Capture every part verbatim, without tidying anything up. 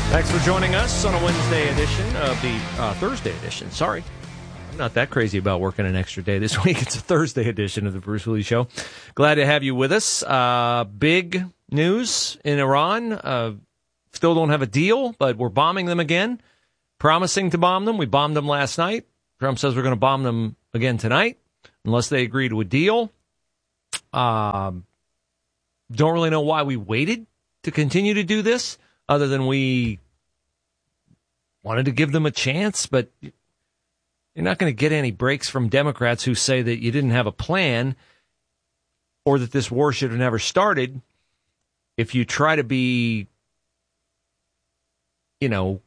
Thanks for joining us on a Wednesday edition of the uh, Thursday edition. Sorry, I'm not that crazy about working an extra day this week. It's a Thursday edition of the Bruce Willie Show. Glad to have you with us. Uh, big news in Iran. Uh, still don't have a deal, but we're bombing them again. Promising to bomb them. We bombed them last night. Trump says we're going to bomb them again tonight unless they agree to a deal. Um, don't really know why we waited to continue to do this, other than we wanted to give them a chance, but you're not going to get any breaks from Democrats who say that you didn't have a plan or that this war should have never started if you try to be, you know,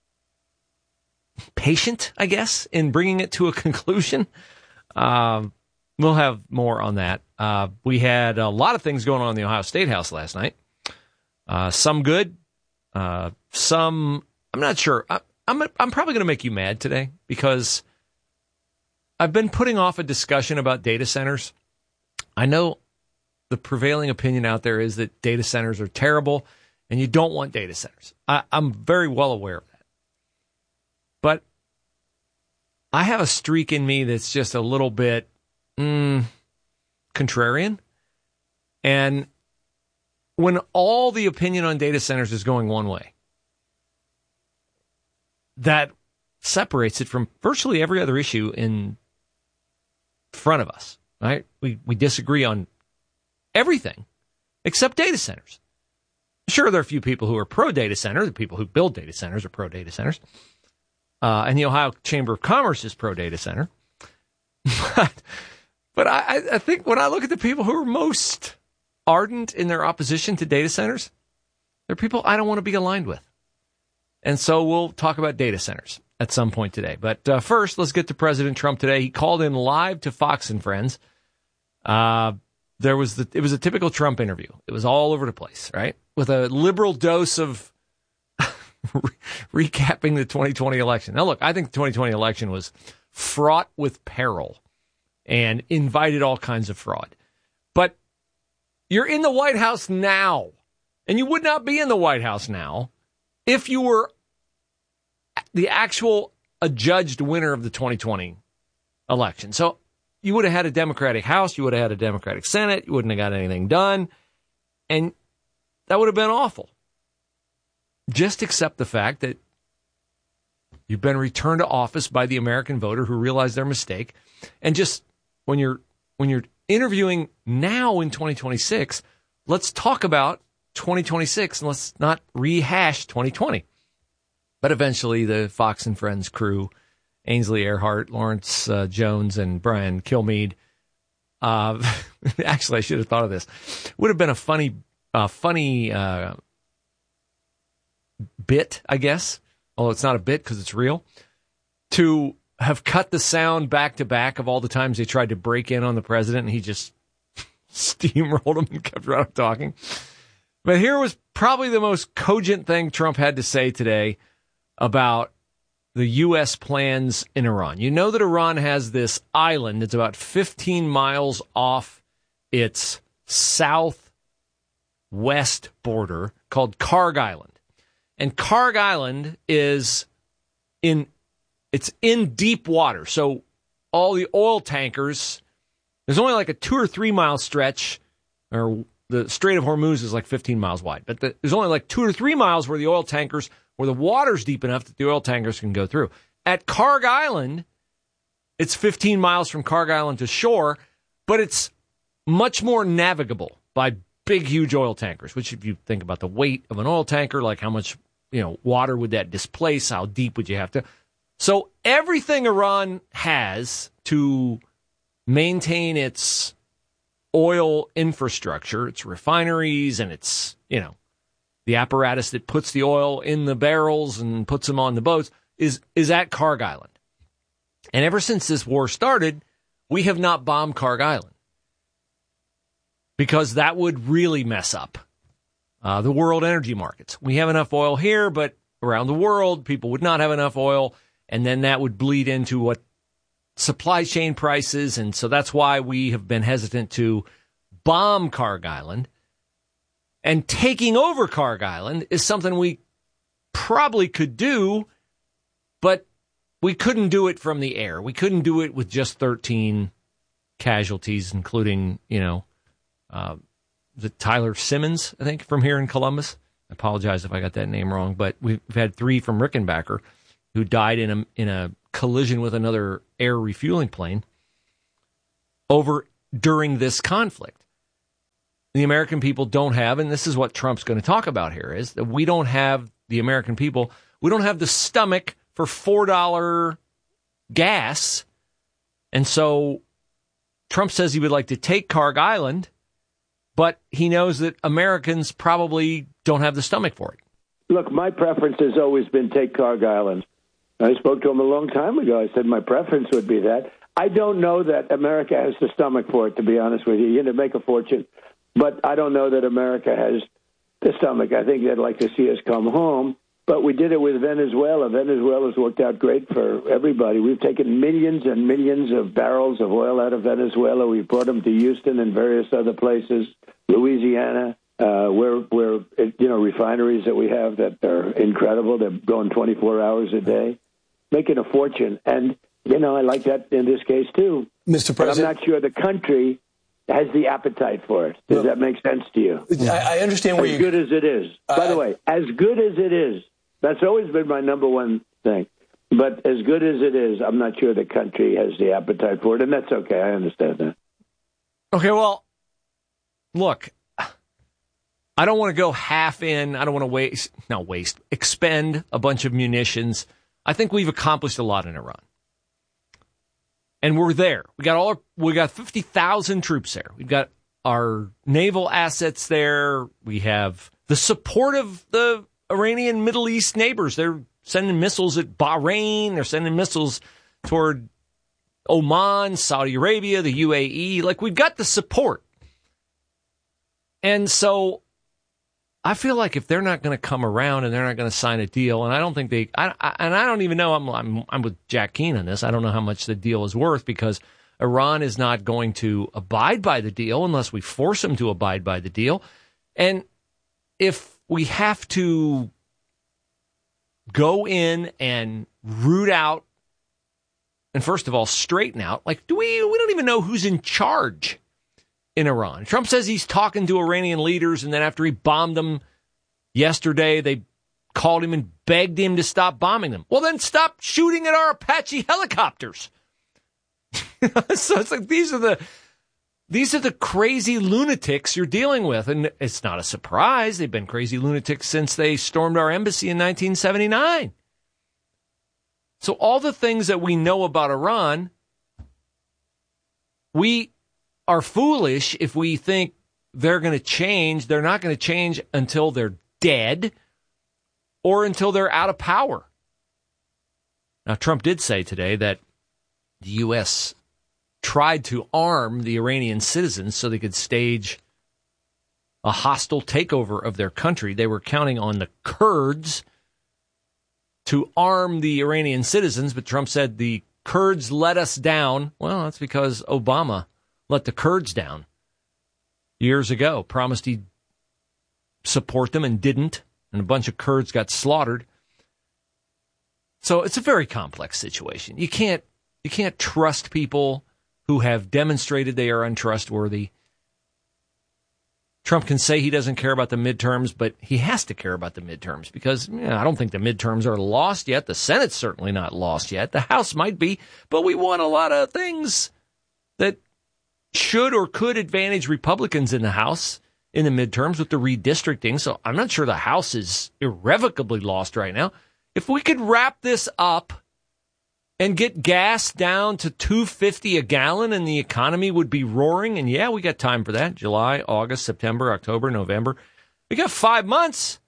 patient, I guess, in bringing it to a conclusion. Um, we'll have more on that. Uh, we had a lot of things going on in the Ohio State House last night. Uh, some good. Uh, some, I'm not sure. I, I'm I'm probably going to make you mad today because I've been putting off a discussion about data centers. I know the prevailing opinion out there is that data centers are terrible and you don't want data centers. I, I'm very well aware of that. But I have a streak in me that's just a little bit mm, contrarian. And when all the opinion on data centers is going one way, that separates it from virtually every other issue in front of us, right? We we disagree on everything except data centers. Sure, there are a few people who are pro-data center. The people who build data centers are pro-data centers. Uh, and the Ohio Chamber of Commerce is pro-data center. but but I, I think when I look at the people who are most ardent in their opposition to data centers, they're people I don't want to be aligned with. And so we'll talk about data centers at some point today. But uh, first, let's get to President Trump today. He called in live to Fox and Friends. Uh, there was the, it was a typical Trump interview. It was all over the place, right? With a liberal dose of re- recapping the twenty twenty election. Now, look, I think the twenty twenty election was fraught with peril and invited all kinds of fraud. But you're in the White House now, and you would not be in the White House now if you were the actual adjudged winner of the twenty twenty election. So you would have had a Democratic House, you would have had a Democratic Senate, you wouldn't have got anything done, and that would have been awful. Just accept the fact that you've been returned to office by the American voter who realized their mistake, and just when you're when you're interviewing now in twenty twenty-six, let's talk about twenty twenty-six and let's not rehash twenty twenty. But eventually the Fox and Friends crew, Ainsley Earhart, Lawrence uh, Jones, and Brian Kilmeade, uh, actually I should have thought of this, would have been a funny, uh, funny uh, bit, I guess, although it's not a bit because it's real, to have cut the sound back to back of all the times they tried to break in on the president and he just steamrolled him and kept right on talking. But here was probably the most cogent thing Trump had to say today about the U S plans in Iran. You know that Iran has this island that's about fifteen miles off its southwest border called Karg Island. And Karg Island is in It's in deep water, so all the oil tankers, there's only like a two or three mile stretch, or the Strait of Hormuz is like fifteen miles wide, but the, there's only like two or three miles where the oil tankers, where the water's deep enough that the oil tankers can go through. At Karg Island, it's fifteen miles from Karg Island to shore, but it's much more navigable by big, huge oil tankers, which if you think about the weight of an oil tanker, like how much, you know, water would that displace? How deep would you have to? So everything Iran has to maintain its oil infrastructure, its refineries, and its, you know, the apparatus that puts the oil in the barrels and puts them on the boats is, is at Karg Island. And ever since this war started, we have not bombed Karg Island because that would really mess up uh, the world energy markets. We have enough oil here, but around the world, people would not have enough oil. And then that would bleed into what supply chain prices. And so that's why we have been hesitant to bomb Karg Island. And taking over Karg Island is something we probably could do, but we couldn't do it from the air. We couldn't do it with just thirteen casualties, including, you know, uh, the Tyler Simmons, I think, from here in Columbus. I apologize if I got that name wrong, but we've had three from Rickenbacker who died in a in a collision with another air refueling plane over during this conflict. The American people don't have, and this is what Trump's going to talk about here, is that we don't have, the American people, we don't have the stomach for four dollars gas. And so Trump says he would like to take Carg Island, but he knows that Americans probably don't have the stomach for it. Look, my preference has always been take Carg Island. I spoke to him a long time ago. I said my preference would be that. I don't know that America has the stomach for it, to be honest with you. You're going to make a fortune. But I don't know that America has the stomach. I think they'd like to see us come home. But we did it with Venezuela. Venezuela's worked out great for everybody. We've taken millions and millions of barrels of oil out of Venezuela. We've brought them to Houston and various other places, Louisiana, uh, where, where you know, refineries that we have that are incredible. They're going twenty-four hours a day, making a fortune. And, you know, I like that in this case, too. Mister President, but I'm not sure the country has the appetite for it. Does well, that make sense to you? I, I understand where as you... good as it is. Uh, By the way, as good as it is, that's always been my number one thing. But as good as it is, I'm not sure the country has the appetite for it, and that's okay. I understand that. Okay, well, look, I don't want to go half in. I don't want to waste, not waste, expend a bunch of munitions. I think we've accomplished a lot in Iran. And we're there. We got all our, we got fifty thousand troops there. We've got our naval assets there. We have the support of the Iranian Middle East neighbors. They're sending missiles at Bahrain. They're sending missiles toward Oman, Saudi Arabia, the U A E. Like, we've got the support. And so I feel like if they're not going to come around and they're not going to sign a deal, and I don't think they, I, I, and I don't even know, I'm, I'm, I'm with Jack Keane on this. I don't know how much the deal is worth, because Iran is not going to abide by the deal unless we force them to abide by the deal. And if we have to go in and root out, and first of all, straighten out, like, do we, we don't even know who's in charge in Iran. Trump says he's talking to Iranian leaders, and then after he bombed them yesterday, they called him and begged him to stop bombing them. Well, then stop shooting at our Apache helicopters. So it's like, these are the these are the crazy lunatics you're dealing with, and it's not a surprise. They've been crazy lunatics since they stormed our embassy in nineteen seventy-nine. So all the things that we know about Iran, we are foolish if we think they're going to change. They're not going to change until they're dead or until they're out of power. Now, Trump did say today that the U S tried to arm the Iranian citizens so they could stage a hostile takeover of their country. They were counting on the Kurds to arm the Iranian citizens, but Trump said the Kurds let us down. Well, that's because Obama let the Kurds down years ago, promised he'd support them and didn't, and a bunch of Kurds got slaughtered. So it's a very complex situation. You can't you can't trust people who have demonstrated they are untrustworthy. Trump can say he doesn't care about the midterms, but he has to care about the midterms because you know, I don't think the midterms are lost yet. The Senate's certainly not lost yet. The House might be, but we won a lot of things that should or could advantage Republicans in the House in the midterms with the redistricting. So I'm not sure the House is irrevocably lost right now. If we could wrap this up and get gas down to two fifty a gallon and the economy would be roaring, and yeah, we got time for that. July, August, September, October, November. We got five months.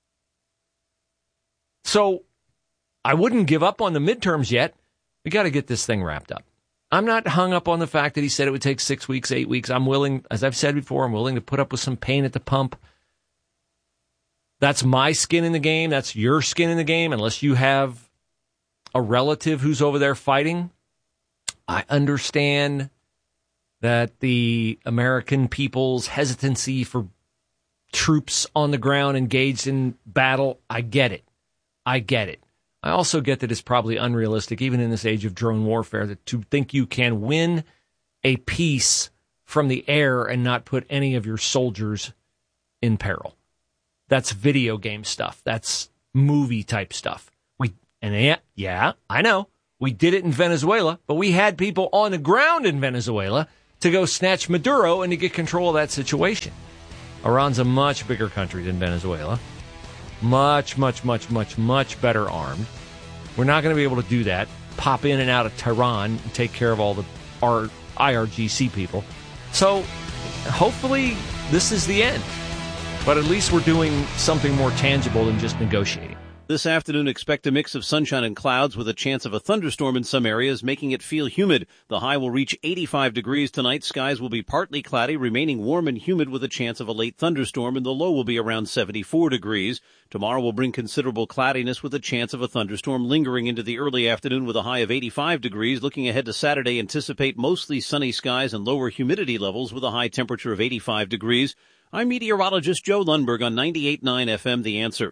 So I wouldn't give up on the midterms yet. We got to get this thing wrapped up. I'm not hung up on the fact that he said it would take six weeks, eight weeks. I'm willing, as I've said before, I'm willing to put up with some pain at the pump. That's my skin in the game. That's your skin in the game. Unless you have a relative who's over there fighting, I understand that the American people's hesitancy for troops on the ground engaged in battle. I get it. I get it. I also get that it's probably unrealistic, even in this age of drone warfare, that to think you can win a peace from the air and not put any of your soldiers in peril. That's video game stuff. That's movie type stuff. We and yeah, yeah, I know. We did it in Venezuela, but we had people on the ground in Venezuela to go snatch Maduro and to get control of that situation. Iran's a much bigger country than Venezuela. Much, much, much, much, much better armed. We're not going to be able to do that. Pop in and out of Tehran and take care of all the our I R G C people. So hopefully this is the end. But at least we're doing something more tangible than just negotiating. This afternoon, expect a mix of sunshine and clouds with a chance of a thunderstorm in some areas, making it feel humid. The high will reach eighty-five degrees tonight. Skies will be partly cloudy, remaining warm and humid with a chance of a late thunderstorm, and the low will be around seventy-four degrees. Tomorrow will bring considerable cloudiness with a chance of a thunderstorm lingering into the early afternoon with a high of eighty-five degrees. Looking ahead to Saturday, anticipate mostly sunny skies and lower humidity levels with a high temperature of eighty-five degrees. I'm meteorologist Joe Lundberg on ninety-eight point nine F M, The Answer.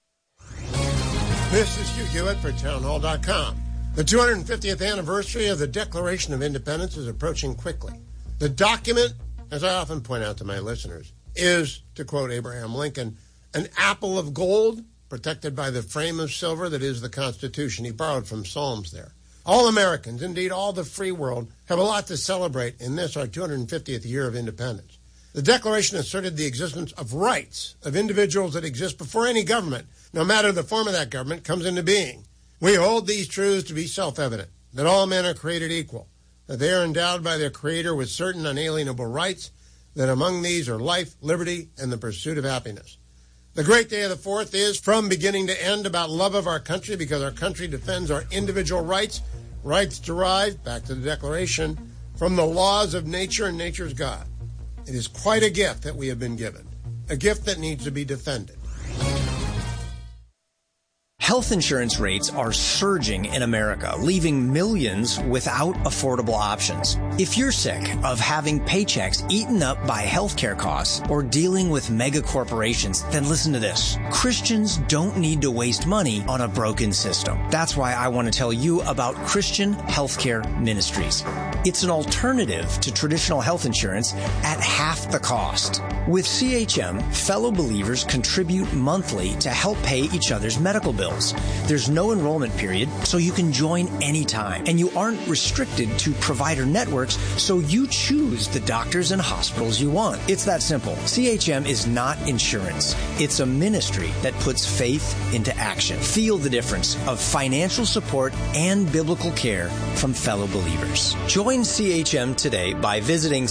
This is Hugh Hewitt for town hall dot com. The two hundred fiftieth anniversary of the Declaration of Independence is approaching quickly. The document, as I often point out to my listeners, is, to quote Abraham Lincoln, an apple of gold protected by the frame of silver that is the Constitution. He borrowed from Psalms there. All Americans, indeed all the free world, have a lot to celebrate in this, our two hundred fiftieth year of independence. The Declaration asserted the existence of rights of individuals that exist before any government, no matter the form of that government, comes into being. We hold these truths to be self-evident, that all men are created equal, that they are endowed by their Creator with certain unalienable rights, that among these are life, liberty, and the pursuit of happiness. The great day of the fourth is, from beginning to end, about love of our country, because our country defends our individual rights, rights derived, back to the Declaration, from the laws of nature and nature's God. It is quite a gift that we have been given, a gift that needs to be defended. Health insurance rates are surging in America, leaving millions without affordable options. If you're sick of having paychecks eaten up by healthcare costs or dealing with mega corporations, then listen to this. Christians don't need to waste money on a broken system. That's why I want to tell you about Christian Healthcare Ministries. It's an alternative to traditional health insurance at half the cost. With C H M, fellow believers contribute monthly to help pay each other's medical bills. There's no enrollment period, so you can join anytime. And you aren't restricted to provider networks, so you choose the doctors and hospitals you want. It's that simple. C H M is not insurance. It's a ministry that puts faith into action. Feel the difference of financial support and biblical care from fellow believers. Join C H M today by visiting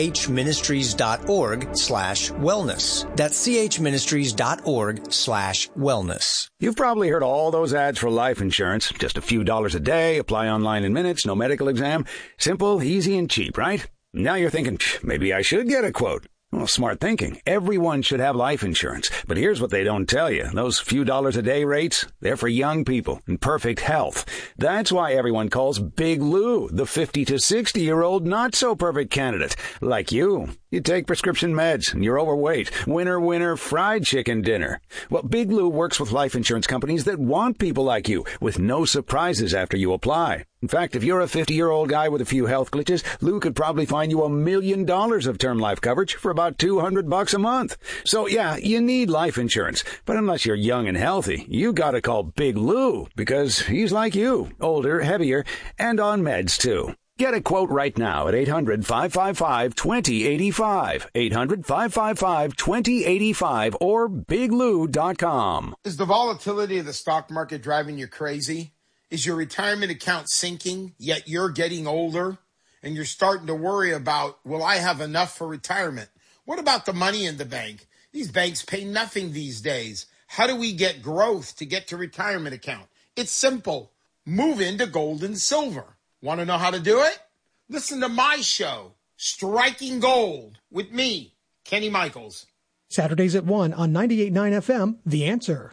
chministries.org slash wellness. That's chministries.org slash wellness. You've probably heard all those ads for life insurance. Just a few dollars a day, apply online in minutes, no medical exam. Simple, easy, and cheap, right? Now you're thinking, maybe I should get a quote. Well, smart thinking. Everyone should have life insurance. But here's what they don't tell you. Those few dollars a day rates, they're for young people in perfect health. That's why everyone calls Big Lou the fifty to sixty-year-old not-so-perfect candidate. Like you. You take prescription meds and you're overweight. Winner, winner, fried chicken dinner. Well, Big Lou works with life insurance companies that want people like you with no surprises after you apply. In fact, if you're a fifty-year-old guy with a few health glitches, Lou could probably find you a million dollars of term life coverage for about two hundred bucks a month. So yeah, you need life insurance. But unless you're young and healthy, you gotta call Big Lou because he's like you, older, heavier, and on meds too. Get a quote right now at eight hundred, five five five, two zero eight five, eight hundred, five five five, two zero eight five, or big lou dot com. Is the volatility of the stock market driving you crazy? Is your retirement account sinking, yet you're getting older, and you're starting to worry about, will I have enough for retirement? What about the money in the bank? These banks pay nothing these days. How do we get growth to get to retirement account? It's simple. Move into gold and silver. Want to know how to do it? Listen to my show, Striking Gold, with me, Kenny Michaels. Saturdays at one on ninety-eight point nine F M, The Answer.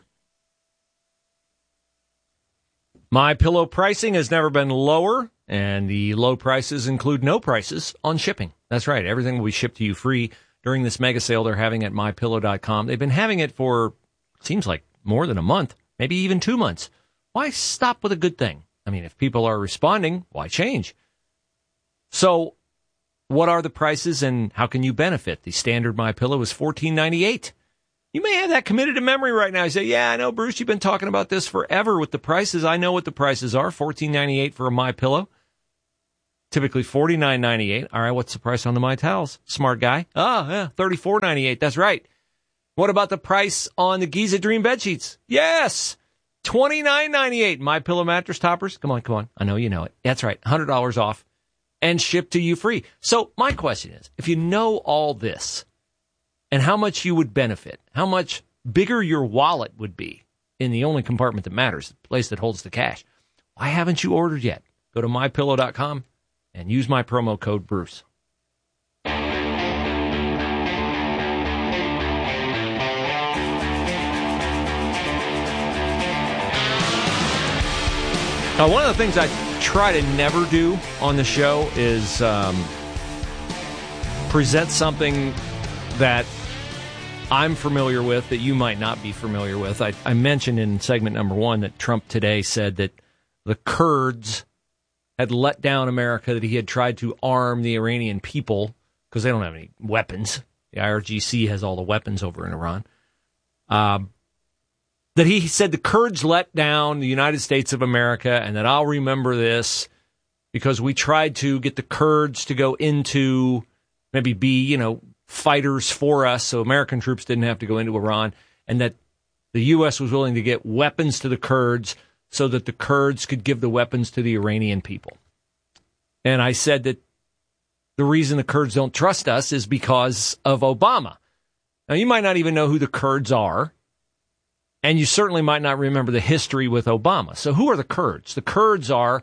My Pillow pricing has never been lower, and the low prices include no prices on shipping. That's right. Everything will be shipped to you free during this mega sale they're having at my pillow dot com. They've been having it for, seems like, more than a month. maybe even two months. Why stop with a good thing? I mean, if people are responding, why change? So what are the prices and how can you benefit? The standard MyPillow is fourteen ninety-eight. You may have that committed to memory right now. You say, yeah, I know, Bruce, you've been talking about this forever with the prices. I know what the prices are. fourteen ninety-eight for a MyPillow. Typically forty-nine ninety-eight. All right, what's the price on the My Towels? Smart guy. Oh, yeah, thirty-four ninety-eight. That's right. What about the price on the Giza Dream bed sheets? Yes, twenty-nine ninety-eight. MyPillow mattress toppers. Come on, come on. I know you know it. That's right, one hundred dollars off and shipped to you free. So my question is, if you know all this and how much you would benefit, how much bigger your wallet would be in the only compartment that matters, the place that holds the cash, why haven't you ordered yet? Go to my pillow dot com and use my promo code Bruce. Now, one of the things I try to never do on the show is um, present something that I'm familiar with that you might not be familiar with. I, I mentioned in segment number one that Trump today said that the Kurds had let down America, that he had tried to arm the Iranian people because they don't have any weapons. The I R G C has all the weapons over in Iran. Um, that he said the Kurds let down the United States of America, and that I'll remember this because we tried to get the Kurds to go into, maybe be, you know, fighters for us so American troops didn't have to go into Iran, and that the U S was willing to get weapons to the Kurds so that the Kurds could give the weapons to the Iranian people. And I said that the reason the Kurds don't trust us is because of Obama. Now, you might not even know who the Kurds are, and you certainly might not remember the history with Obama. So who are the Kurds? The Kurds are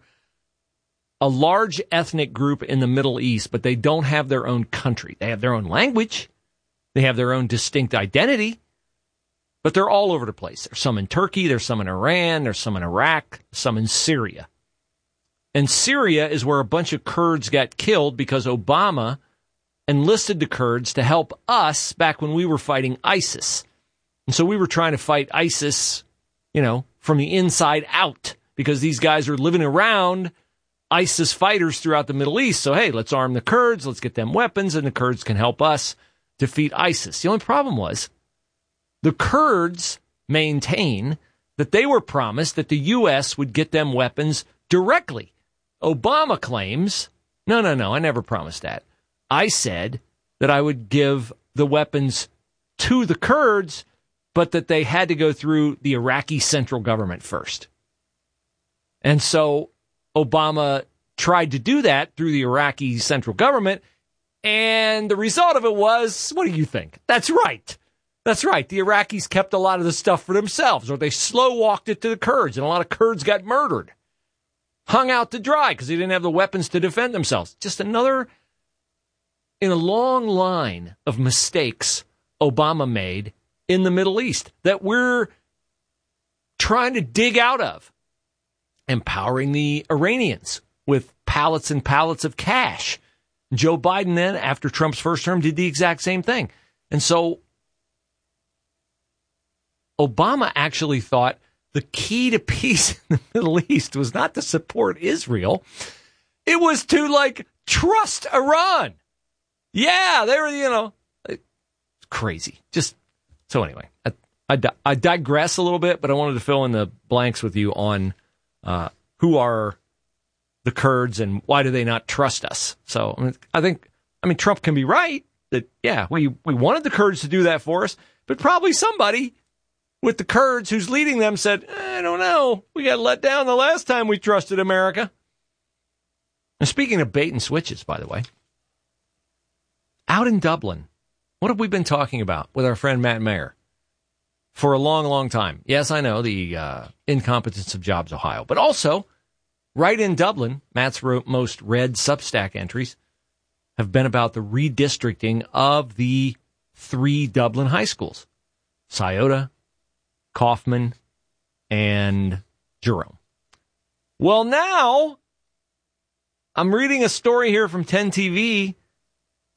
a large ethnic group in the Middle East, but they don't have their own country. They have their own language. They have their own distinct identity, but they're all over the place. There's some in Turkey, there's some in Iran, there's some in Iraq, some in Syria. And Syria is where a bunch of Kurds got killed because Obama enlisted the Kurds to help us back when we were fighting ISIS. And so we were trying to fight ISIS, you know, from the inside out because these guys are living around ISIS fighters throughout the Middle East. So, hey, let's arm the Kurds, let's get them weapons, and the Kurds can help us defeat ISIS. The only problem was the Kurds maintain that they were promised that the U S would get them weapons directly. Obama claims, no, no, no, I never promised that. I said that I would give the weapons to the Kurds, but that they had to go through the Iraqi central government first. And so Obama tried to do that through the Iraqi central government, and the result of it was, what do you think? That's right. That's right. The Iraqis kept a lot of the stuff for themselves, or they slow-walked it to the Kurds, and a lot of Kurds got murdered. Hung out to dry because they didn't have the weapons to defend themselves. Just another in a long line of mistakes Obama made in the Middle East that we're trying to dig out of. Empowering the Iranians with pallets and pallets of cash. Joe Biden then, after Trump's first term, did the exact same thing. And so Obama actually thought the key to peace in the Middle East was not to support Israel. It was to, like, trust Iran. Yeah, they were, you know, crazy. Just, so anyway, I, I, I digress a little bit, but I wanted to fill in the blanks with you on uh, who are the Kurds and why do they not trust us. So I, mean, I think, I mean, Trump can be right that, yeah, we, we wanted the Kurds to do that for us, but probably somebody with the Kurds who's leading them said, I don't know, we got let down the last time we trusted America. And speaking of bait and switches, by the way, out in Dublin, what have we been talking about with our friend Matt Mayer for a long, long time? Yes, I know, the uh, incompetence of Jobs Ohio, but also right in Dublin, Matt's most read Substack entries have been about the redistricting of the three Dublin high schools, Scioto, Kaufman, and Jerome. Well, now I'm reading a story here from ten T V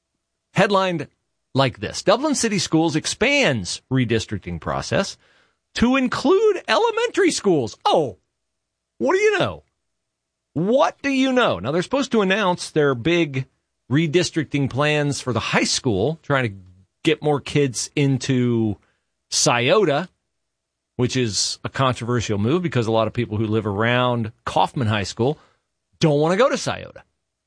headlined like this. Dublin City Schools expands redistricting process to include elementary schools. Oh, what do you know? What do you know? Now, they're supposed to announce their big redistricting plans for the high school, trying to get more kids into Scioto, which is a controversial move because a lot of people who live around Kaufman High School don't want to go to Scioto.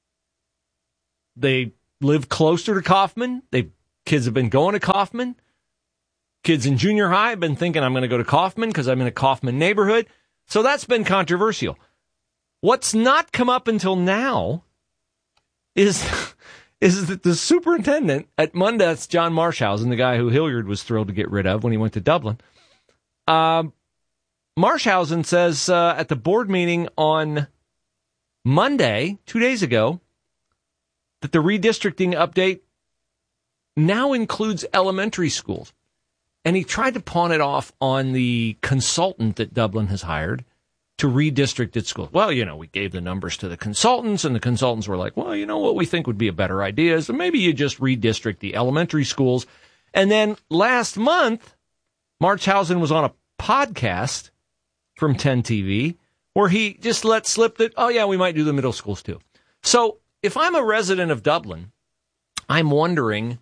They live closer to Kaufman. They kids have been going to Kaufman. Kids in junior high have been thinking, I'm going to go to Kaufman because I'm in a Kaufman neighborhood. So that's been controversial. What's not come up until now is, is that the superintendent at Mundess, John Marshausen, the guy who Hilliard was thrilled to get rid of when he went to Dublin, um, Marshausen says uh, at the board meeting on Monday, two days ago, that the redistricting update now includes elementary schools. And he tried to pawn it off on the consultant that Dublin has hired to redistrict its schools. Well, you know, we gave the numbers to the consultants, and the consultants were like, well, you know, what we think would be a better idea is maybe you just redistrict the elementary schools. And then last month, Marshausen was on a podcast from ten T V where he just let slip that, oh, yeah, we might do the middle schools too. So if I'm a resident of Dublin, I'm wondering,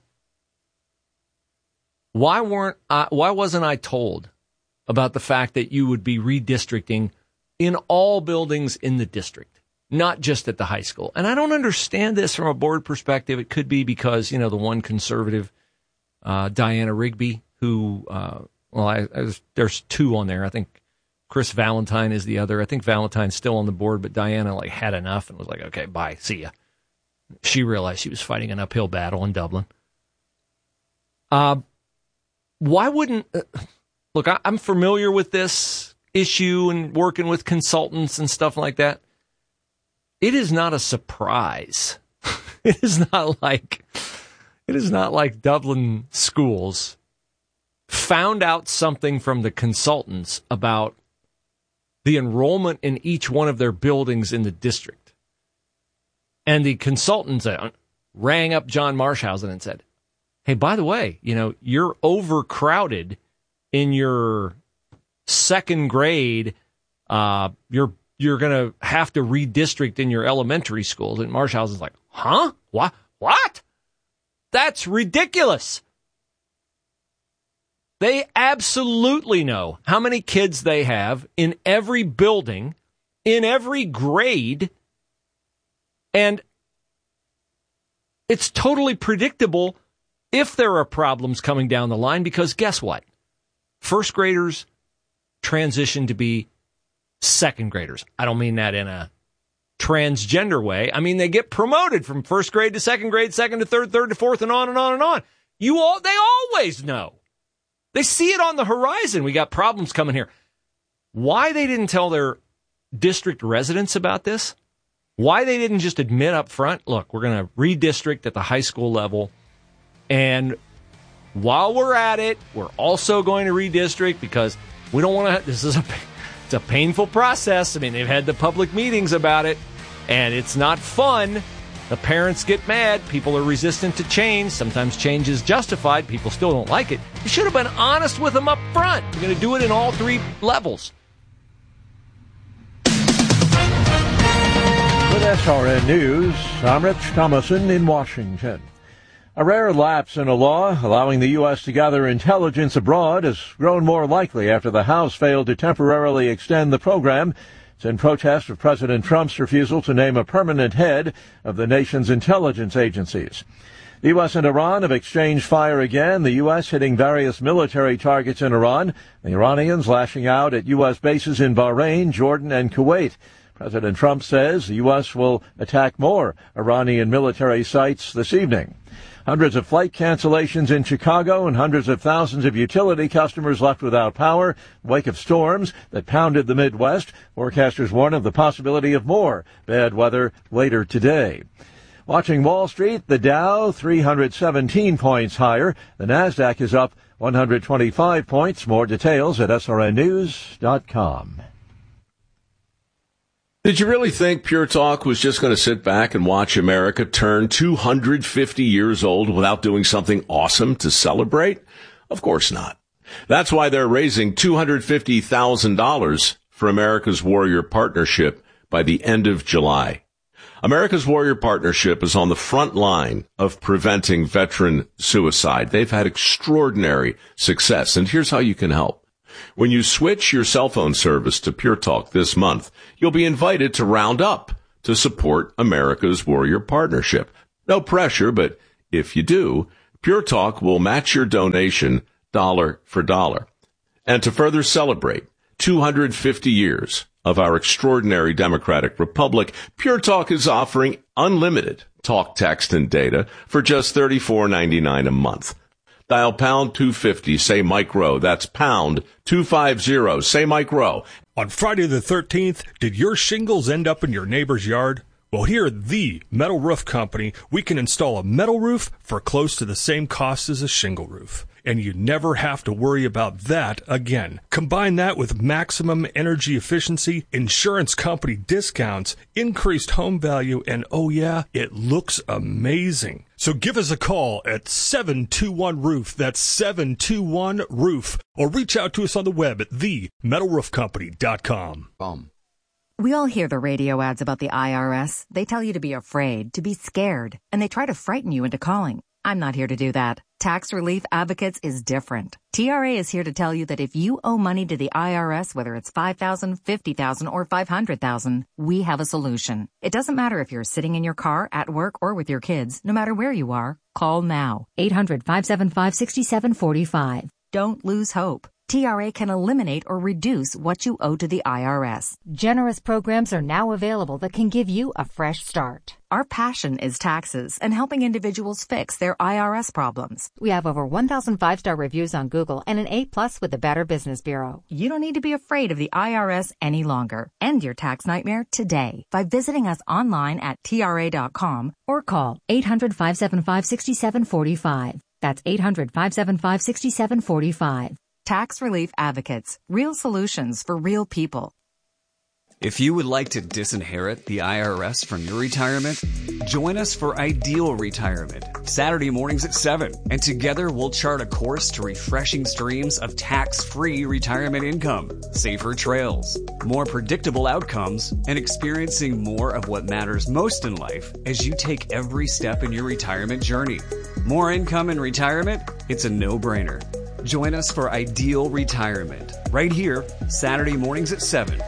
why weren't I, why wasn't I told about the fact that you would be redistricting in all buildings in the district, not just at the high school? And I don't understand this from a board perspective. It could be because, you know, the one conservative, uh, Diana Rigby, who, uh, well, I, I was, there's two on there. I think Chris Valentine is the other. I think Valentine's still on the board, but Diana like had enough and was like, okay, bye, see ya. She realized she was fighting an uphill battle in Dublin. Uh, why wouldn't, uh, look, I, I'm familiar with this issue and working with consultants and stuff like that. It is not a surprise. It is not like, it is not like Dublin schools found out something from the consultants about the enrollment in each one of their buildings in the district. And the consultants uh, rang up John Marshausen and said, hey, by the way, you know, you're overcrowded in your second grade. Uh, you're you're going to have to redistrict in your elementary schools. And Marshausen's like, huh? What? What? That's ridiculous. They absolutely know how many kids they have in every building, in every grade. And it's totally predictable if there are problems coming down the line, because guess what? First graders transition to be second graders. I don't mean that in a transgender way. I mean, they get promoted from first grade to second grade, second to third, third to fourth, and on and on and on. You all, they always know. They see it on the horizon. We got problems coming here. Why they didn't tell their district residents about this? Why they didn't just admit up front, look, we're going to redistrict at the high school level, and while we're at it, we're also going to redistrict because we don't want to, this is a, it's a painful process. I mean, they've had the public meetings about it, and it's not fun. The parents get mad. People are resistant to change. Sometimes change is justified. People still don't like it. You should have been honest with them up front. You're going to do it in all three levels. With S R N News, I'm Rich Thomason in Washington. A rare lapse in a law allowing the U S to gather intelligence abroad has grown more likely after the House failed to temporarily extend the program. It's in protest of President Trump's refusal to name a permanent head of the nation's intelligence agencies. The U S and Iran have exchanged fire again, the U S hitting various military targets in Iran, the Iranians lashing out at U S bases in Bahrain, Jordan, and Kuwait. President Trump says the U S will attack more Iranian military sites this evening. Hundreds of flight cancellations in Chicago and hundreds of thousands of utility customers left without power in the wake of storms that pounded the Midwest. Forecasters warn of the possibility of more bad weather later today. Watching Wall Street, the Dow three hundred seventeen points higher. The Nasdaq is up one hundred twenty-five points. More details at S R N news dot com. Did you really think Pure Talk was just going to sit back and watch America turn two hundred fifty years old without doing something awesome to celebrate? Of course not. That's why they're raising two hundred fifty thousand dollars for America's Warrior Partnership by the end of July. America's Warrior Partnership is on the front line of preventing veteran suicide. They've had extraordinary success, and here's how you can help. When you switch your cell phone service to Pure Talk this month, you'll be invited to round up to support America's Warrior Partnership. No pressure, but if you do, Pure Talk will match your donation dollar for dollar. And to further celebrate two hundred fifty years of our extraordinary democratic republic, Pure Talk is offering unlimited talk, text, and data for just thirty-four ninety-nine a month. Dial pound two fifty, say Mike Rowe. That's pound two fifty, say Mike Rowe. On Friday the thirteenth, did your shingles end up in your neighbor's yard? Well, here at the Metal Roof Company, we can install a metal roof for close to the same cost as a shingle roof. And you never have to worry about that again. Combine that with maximum energy efficiency, insurance company discounts, increased home value, and oh yeah, it looks amazing. So give us a call at seven two one roof. That's seven two one roof. Or reach out to us on the web at the metal roof company dot com. Um. We all hear the radio ads about the I R S. They tell you to be afraid, to be scared, and they try to frighten you into calling. I'm not here to do that. Tax Relief Advocates is different. T R A is here to tell you that if you owe money to the I R S, whether it's five thousand dollars, fifty thousand dollars, or five hundred thousand dollars, we have a solution. It doesn't matter if you're sitting in your car, at work, or with your kids. No matter where you are, call now. eight hundred, five seven five, six seven four five. Don't lose hope. T R A can eliminate or reduce what you owe to the I R S. Generous programs are now available that can give you a fresh start. Our passion is taxes and helping individuals fix their I R S problems. We have over one thousand five-star reviews on Google and an A plus with the Better Business Bureau. You don't need to be afraid of the I R S any longer. End your tax nightmare today by visiting us online at T R A dot com or call eight hundred, five seven five, six seven four five. That's eight hundred, five seven five, six seven four five. Tax Relief Advocates. Real solutions for real people. If you would like to disinherit the I R S from your retirement, join us for Ideal Retirement, Saturday mornings at seven. And together we'll chart a course to refreshing streams of tax-free retirement income, safer trails, more predictable outcomes, and experiencing more of what matters most in life as you take every step in your retirement journey. More income in retirement? It's a no-brainer. Join us for Ideal Retirement, right here, Saturday mornings at seven.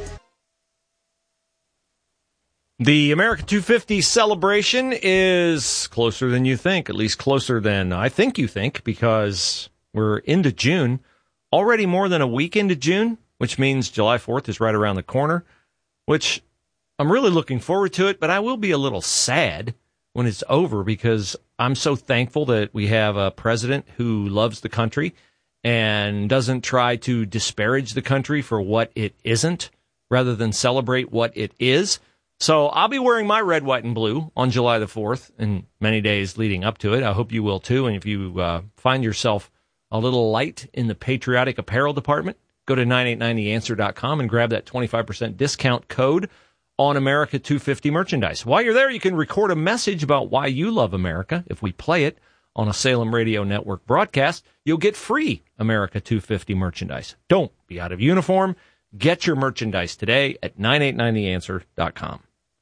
The America two fifty celebration is closer than you think, at least closer than I think you think, because we're into June, already more than a week into June, which means July fourth is right around the corner, which I'm really looking forward to it, but I will be a little sad when it's over because I'm so thankful that we have a president who loves the country and doesn't try to disparage the country for what it isn't rather than celebrate what it is. So I'll be wearing my red, white, and blue on July the fourth and many days leading up to it. I hope you will too. And if you uh, find yourself a little light in the patriotic apparel department, go to nine eight nine the answer dot com and grab that twenty-five percent discount code on America two fifty merchandise. While you're there, you can record a message about why you love America. If we play it on a Salem Radio Network broadcast, you'll get free America two fifty merchandise. Don't be out of uniform. Get your merchandise today at nine eight nine the answer dot com.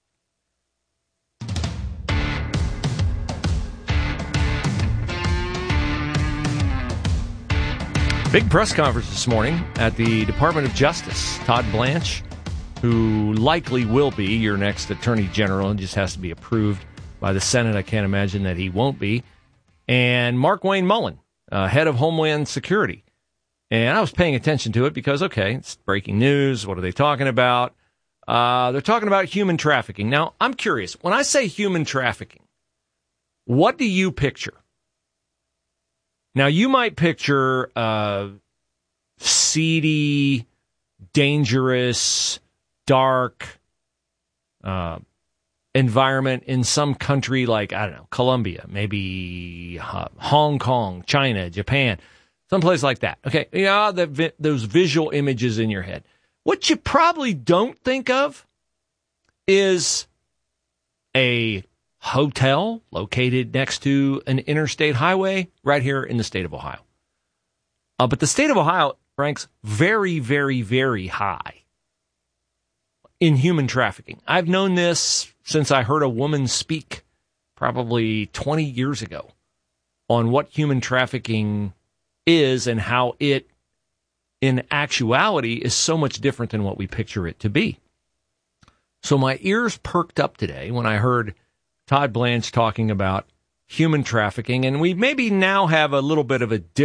Big press conference this morning at the Department of Justice. Todd Blanche, who likely will be your next Attorney General and just has to be approved by the Senate. I can't imagine that he won't be. And Markwayne Mullin, uh, head of Homeland Security. And I was paying attention to it because, okay, it's breaking news. What are they talking about? Uh, they're talking about human trafficking. Now, I'm curious. When I say human trafficking, what do you picture? Now, you might picture a seedy, dangerous, dark uh, environment in some country like, I don't know, Colombia, maybe uh, Hong Kong, China, Japan, someplace like that. Okay, yeah, the vi- those visual images in your head. What you probably don't think of is a hotel located next to an interstate highway right here in the state of Ohio. Uh, but the state of Ohio ranks very, very, very high in human trafficking. I've known this since I heard a woman speak probably twenty years ago on what human trafficking is and how it, in actuality, is so much different than what we picture it to be. So my ears perked up today when I heard Todd Blanche talking about human trafficking, and we maybe now have a little bit of a different